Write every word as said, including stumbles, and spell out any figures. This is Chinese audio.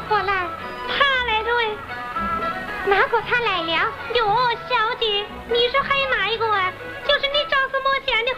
过来。 他来对。 哪个他来了？ 哟，小姐。